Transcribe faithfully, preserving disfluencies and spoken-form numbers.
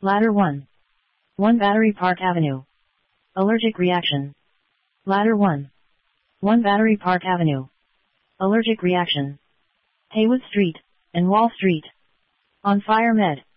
Ladder one. one Battery Park Avenue. Allergic reaction. Ladder one. one Battery Park Avenue. Allergic reaction. Haywood Street, and Wall Street. On fire med.